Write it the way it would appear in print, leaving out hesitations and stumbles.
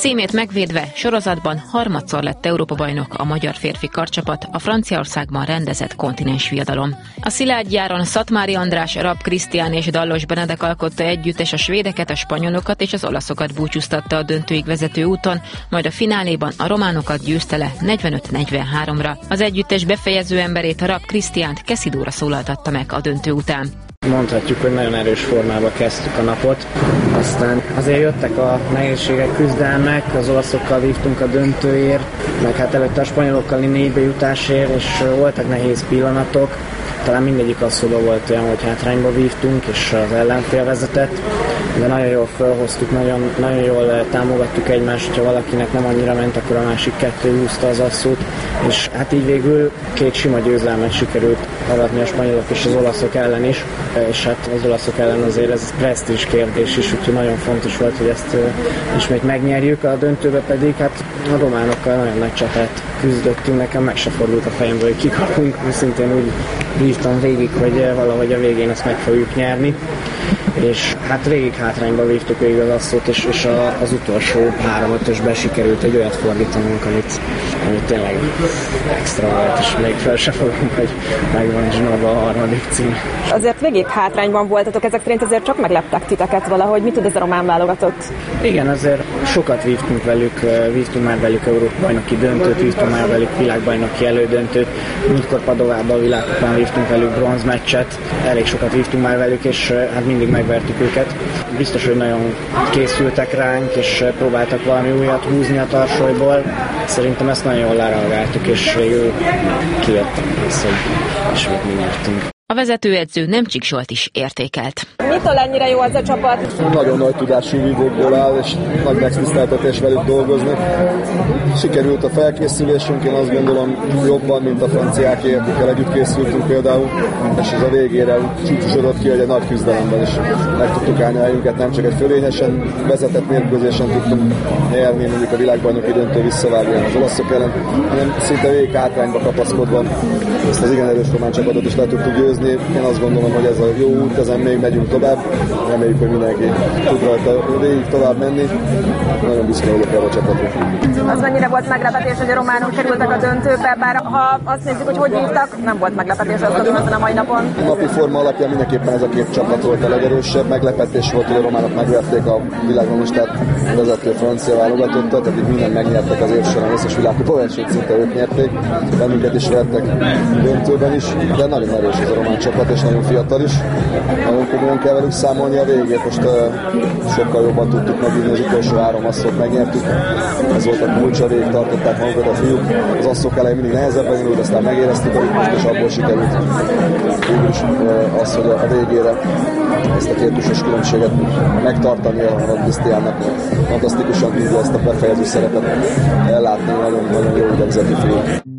Címét megvédve sorozatban harmadszor lett Európa-bajnok a magyar férfi karcsapat a Franciaországban rendezett kontinensviadalon. A Szilágyjáron Szatmári András, Rapp Krisztián és Dallos Benedek alkotta együtt, és a svédeket, a spanyolokat és az olaszokat búcsúztatta a döntőig vezető úton, majd a fináléban a románokat győzte le 45-43-ra. Az együttes befejező emberét, a Rapp Krisztiánt Keszidóra szólaltatta meg a döntő után. Mondhatjuk, hogy nagyon erős formába kezdtük a napot. Aztán azért jöttek a nehézségek, küzdelmek, az olaszokkal vívtunk a döntőért, meg hát előtte a spanyolokkal 4-be jutásért, és voltak nehéz pillanatok. Talán mindegyik asszóba volt olyan, hogy hátrányba vívtunk, és az ellenfél vezetett, de nagyon jól felhoztuk, nagyon jól támogattuk egymást, hogyha valakinek nem annyira ment, akkor a másik kettő húzta az asszót, és hát így végül 2 sima győzelmet sikerült aratni a spanyolok és az olaszok ellen is, és hát az olaszok ellen azért ez presztízs kérdés is, úgyhogy nagyon fontos volt, hogy ezt ismét megnyerjük, a döntőbe pedig hát a románokkal nagyon nagy csatát küzdöttünk, nekem meg se fordult a fejembe, hogy kikapunk, szintén úgy vívtam végig, hogy valahogy a végén azt meg fogjuk nyerni, és hát végig hátrányba vívtuk végig az asszót, és az utolsó 3-5-ösben sikerült egy olyat fordítanunk, amit tényleg extra volt, és még fel se fogunk, hogy megvan zsinórba a 3. cím. Azért végig hátrányban voltatok, ezek szerint azért csak megleptek titeket valahogy. Mit tud ez a román válogatott? Igen, azért sokat vívtunk velük, vívtunk már velük Európa-bajnoki döntőt, vívtunk már velük világbajnoki elődöntőt, múltkor Padovában a világkupán vívtunk velük bronzmeccset, elég sokat vívtunk már velük, és hát mindig megvertük őket. Biztos, hogy nagyon készültek ránk, és próbáltak valami újat húzni a tarsolyból. Szerintem ezt nagyon jól lereagáltuk, és végül kijött az, hogy ismét mi nyertünk. A vezetőedző Nemcsik Zsolt is értékelt. Mitől ennyire jó az a csapat? Nagyon nagy tudású vívókból áll, és nagy megtiszteltetés velük dolgozni. Sikerült a felkészülésünk, én azt gondolom jobban, mint a franciáké, akikkel együtt készültünk például, és ez a végére csúcsosodott ki, hogy egy nagy küzdelemben is meg tudtuk állni a helyünket, nem csak egy fölényesen vezetett mérkőzésen tudtunk nyerni, mondjuk a világbajnoki döntő visszavágni az olaszok ellen, hanem szinte végig hátrányba kapaszkodva ezt az igen erős román csapatot is le tudtuk győzni. Én azt gondolom, hogy ez a jó út, ezen még megyünk tovább. Reméljük, hogy mindenki tud rajta végig tovább menni. Nagyon büszke vagyok erre a csapatra. Az mennyire volt meglepetés, hogy a románok kerültek a döntőbe, bár ha azt nézzük, hogy hívtak, nem volt meglepetés, azt gondolom, ezen a mai napon. A napi forma alapján mindenképpen ez a 2 csapat volt a legerősebb. Meglepetés volt, hogy a románok megverték a világranglistát vezető francia válogatottat, akik mindent megnyertek az év során, összes világkupa versenyt szinte ők nyerték. Bennünket is vertek döntőben is, de nagyon erős ez a román csapat, és nagyon fiatal is. Nagyon komolyan kell velük számolni a végét. Most sokkal jobban tudtuk megírni, az utolsó 3 asszót megnyertük. Ez volt a kulcsa, végig tartották magukat a fiúk. Az asszók elején mindig nehezebben indult, aztán megéreztük a most, és abból sikerült végül is az, hogy a végére ezt a 2 tusos különbséget megtartani a Krisztiánnak. Fantasztikusan tudja ezt a befejező szerepet ellátni, nagyon jó idegzetű fiú.